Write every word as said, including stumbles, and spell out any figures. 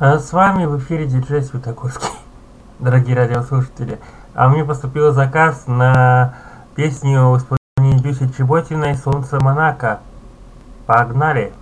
А с вами в эфире диджей Светогорский, дорогие радиослушатели. А мне поступил заказ на песню в исполнении Дюси Чеботиной «Солнце Монако». Погнали!